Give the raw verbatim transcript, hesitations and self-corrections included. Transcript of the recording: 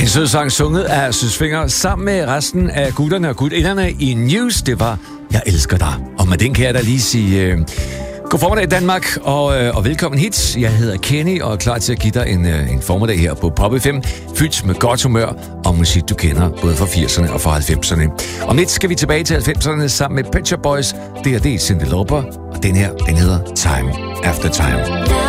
En sød sang sunget af Søs Fenger sammen med resten af gutterne og gutinderne i News. Det var Jeg elsker dig. Og med den kan jeg da lige sige øh, god formiddag Danmark og, øh, og velkommen hit. Jeg hedder Kenny og er klar til at give dig en, øh, en formiddag her på Pop F M, fyldt med godt humør og musik du kender både fra firserne og fra halvfemserne. Om lidt skal vi tilbage til halvfemserne sammen med Pet Shop Boys. Det er det Cyndi Lauper, og den her den hedder Time After Time.